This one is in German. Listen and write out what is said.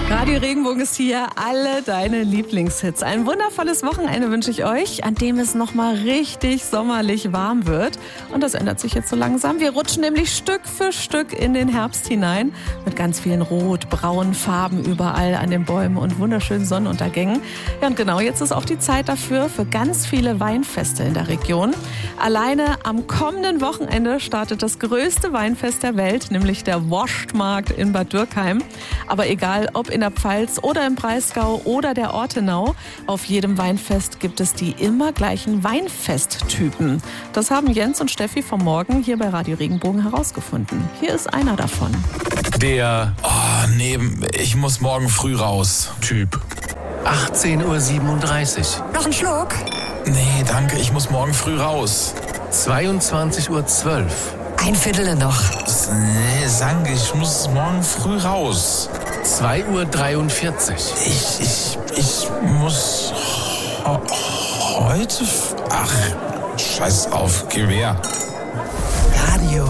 Radio Regenbogen ist hier, alle deine Lieblingshits. Ein wundervolles Wochenende wünsche ich euch, an dem es nochmal richtig sommerlich warm wird. Und das ändert sich jetzt so langsam. Wir rutschen nämlich Stück für Stück in den Herbst hinein. Mit ganz vielen rot-braunen Farben überall an den Bäumen und wunderschönen Sonnenuntergängen. Ja, und genau jetzt ist auch die Zeit dafür für ganz viele Weinfeste in der Region. Alleine am kommenden Wochenende startet das größte Weinfest der Welt, nämlich der Wurstmarkt in Bad Dürkheim. Aber egal, ob in der Pfalz oder im Breisgau oder der Ortenau, auf jedem Weinfest gibt es die immer gleichen Weinfesttypen. Das haben Jens und Steffi vom Morgen hier bei Radio Regenbogen herausgefunden. Hier ist einer davon. Der, ich muss morgen früh raus, Typ. 18:37 Uhr. Noch ein Schluck? Nee, danke, ich muss morgen früh raus. 22:12 Uhr. Ein Viertel noch. Nee, danke, ich muss morgen früh raus. 2:43 Uhr. Ich muss heute... Ach, scheiß auf, Gewehr. Radio